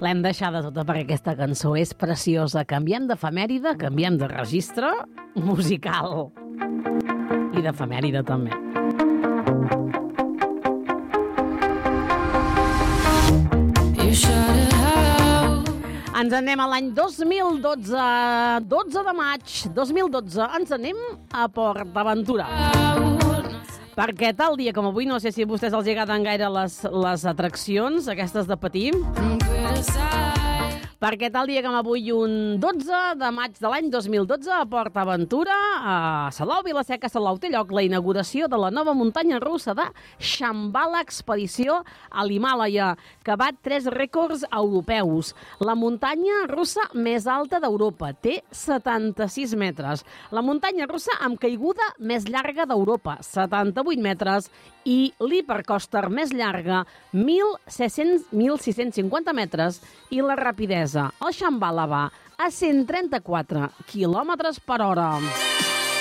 L'hem deixada tota perquè aquesta cançó és preciosa. Canviem d'efemèride, canviem de registre musical. I d'efemèride també. Ens anem a l'any 2012, 12 de maig 2012, ens anem a PortAventura. Perquè tal dia com avui, no sé si a vostès els agraden gaire les atraccions, aquestes de patir, perquè tal dia com avui, un 12 de maig de l'any 2012, a PortAventura, a Salou, Vila-seca, Salou, té lloc la inauguració de la nova muntanya russa de Shambhala Expedició a l'Himàlaia, que bat 3 rècords europeus. La muntanya russa més alta d'Europa, té 76 metres. La muntanya russa amb caiguda més llarga d'Europa, 78 metres, i l'hipercoaster més llarga, 1.650 metres, i la rapidesa. El Shambhala va a 134 km/h.